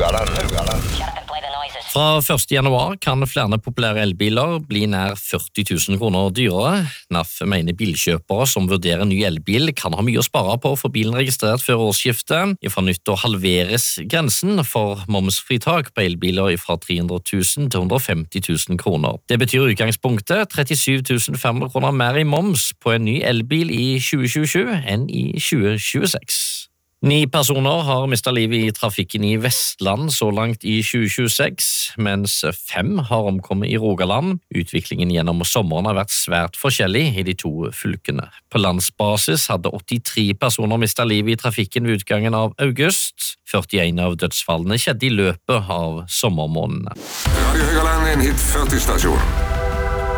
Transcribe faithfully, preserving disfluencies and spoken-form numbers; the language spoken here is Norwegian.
Haugaland. Fra første januar kan flere populære elbiler bli nær førti tusen kroner dyrere. N A F mener bilkjøpere som vurderer ny elbil kan ha mye å spare på å få bilen registrert før årsskiftet. Fra nyttår halveres grensen for momsfritak på elbiler fra tre hundre tusen til hundre og femti tusen kroner. Det betyr i utgangspunktet trettisju tusen fem hundre kroner mer i moms på en ny elbil i tjue tjuesju enn i tjue tjueseks. Ni personer har mistet livet i trafikken i Vestland så langt i tjue tjueseks, mens fem har omkommet i Rogaland. Utviklingen gjennom sommeren har vært svært forskjellig i de to fylkene. På landsbasis hadde åttitre personer mistet livet i trafikken ved utgangen av august. førtien av dødsfallene skjedde i løpet av sommermånedene. Radio Haugaland er en hit førti stasjon.